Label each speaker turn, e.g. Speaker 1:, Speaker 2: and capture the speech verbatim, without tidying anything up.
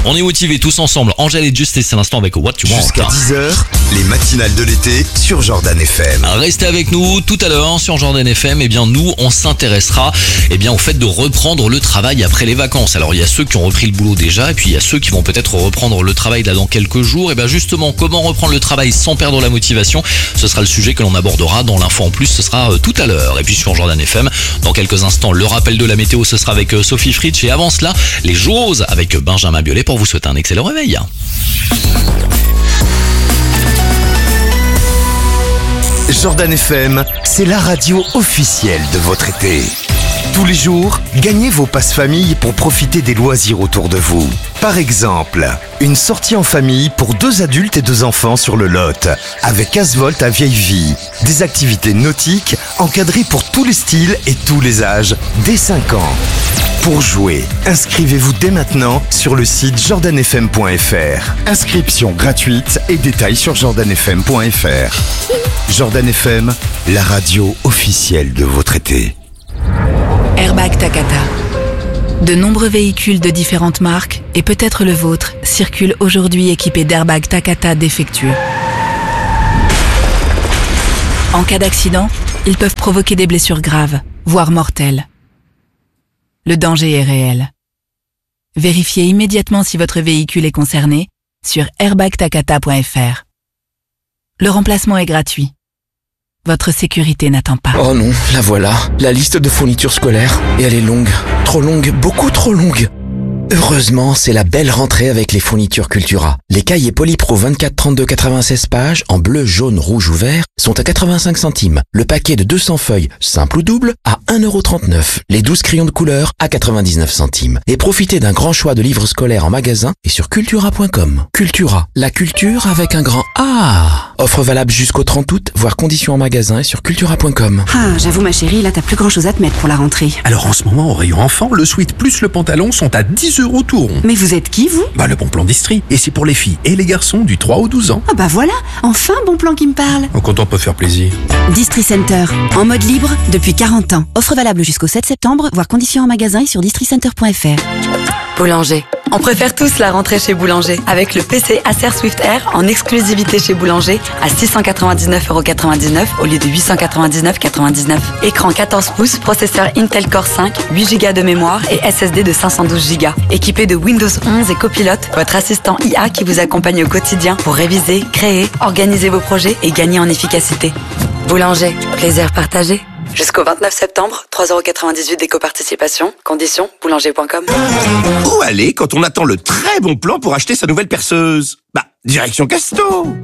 Speaker 1: On est motivés tous ensemble. Angèle et Just, c'est l'instant avec What You Want.
Speaker 2: Jusqu'à dix heures, les matinales de l'été sur Jordan F M.
Speaker 1: Restez avec nous tout à l'heure sur Jordan F M. Eh bien, nous, on s'intéressera eh bien, au fait de reprendre le travail après les vacances. Alors, il y a ceux qui ont repris le boulot déjà, et puis il y a ceux qui vont peut-être reprendre le travail là dans quelques jours. Et bien, justement, comment reprendre le travail sans perdre la motivation? Ce sera le sujet que l'on abordera dans l'info en plus. Ce sera tout à l'heure. Et puis sur Jordan F M, dans quelques instants, le rappel de la météo, ce sera avec Sophie Fritsch. Et avant cela, les choses avec Benjamin Biolay pour vous souhaiter un excellent réveil.
Speaker 2: Jordan F M, c'est la radio officielle de votre été. Tous les jours, gagnez vos passes famille pour profiter des loisirs autour de vous. Par exemple, une sortie en famille pour deux adultes et deux enfants sur le Lot, avec Asvolt à Vieille-Vie. Des activités nautiques encadrées pour tous les styles et tous les âges, dès cinq ans. Pour jouer, inscrivez-vous dès maintenant sur le site jordan f m point f r. Inscription gratuite et détails sur jordan f m point f r. Jordan F M, la radio officielle de votre été.
Speaker 3: Airbag Takata. De nombreux véhicules de différentes marques, et peut-être le vôtre, circulent aujourd'hui équipés d'airbags Takata défectueux. En cas d'accident, ils peuvent provoquer des blessures graves, voire mortelles. Le danger est réel. Vérifiez immédiatement si votre véhicule est concerné sur airbag takata point f r. Le remplacement est gratuit. Votre sécurité n'attend pas.
Speaker 4: Oh non, la voilà, la liste de fournitures scolaires. Et elle est longue, trop longue, beaucoup trop longue. Heureusement, c'est la belle rentrée avec les fournitures Cultura. Les cahiers Polypro vingt-quatre trente-deux quatre-vingt-seize pages, en bleu, jaune, rouge ou vert, sont à quatre-vingt-cinq centimes. Le paquet de deux cents feuilles, simple ou double, à un euro trente-neuf. Les douze crayons de couleur, à quatre-vingt-dix-neuf centimes. Et profitez d'un grand choix de livres scolaires en magasin et sur cultura point com. Cultura, la culture avec un grand A. Offre valable jusqu'au trente août, voire conditions en magasin et sur cultura point com.
Speaker 5: Ah, j'avoue ma chérie, là t'as plus grand chose à te mettre pour la rentrée.
Speaker 6: Alors en ce moment, au rayon enfant, le sweat plus le pantalon sont à dix euros tout rond.
Speaker 5: Mais vous êtes qui, vous?
Speaker 6: Bah le bon plan d'Istrie. Et c'est pour les filles et les garçons du trois au douze ans.
Speaker 5: Ah bah voilà, enfin bon plan qui me parle.
Speaker 6: Donc quand on peut faire plaisir.
Speaker 5: Distri Center, en mode libre depuis quarante ans. Offre valable jusqu'au sept septembre, voire conditions en magasin et sur distri center point f r.
Speaker 7: Boulanger. On préfère tous la rentrée chez Boulanger avec le P C Acer Swift Air en exclusivité chez Boulanger à six cent quatre-vingt-dix-neuf euros quatre-vingt-dix-neuf au lieu de huit cent quatre-vingt-dix-neuf euros quatre-vingt-dix-neuf. Écran quatorze pouces, processeur Intel Core cinq, huit giga de mémoire et S S D de cinq cent douze giga. Équipé de Windows onze et Copilot, votre assistant I A qui vous accompagne au quotidien pour réviser, créer, organiser vos projets et gagner en efficacité. Boulanger, plaisir partagé. Jusqu'au vingt-neuf septembre, trois euros quatre-vingt-dix-huit d'éco-participation. Conditions, boulanger point com.
Speaker 8: Où aller quand on attend le très bon plan pour acheter sa nouvelle perceuse? Bah, direction Casto!